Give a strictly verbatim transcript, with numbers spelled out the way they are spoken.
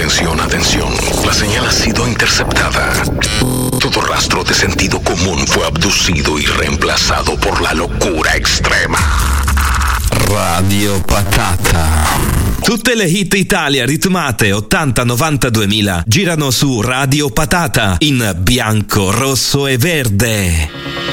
Atención, atención. La señal ha sido interceptada. Todo rastro de sentido común fue abducido y reemplazado por la locura extrema. Radio Patata. Tutte le hit Italia ritmate ottanta novanta duemila girano su Radio Patata in bianco, rosso e verde.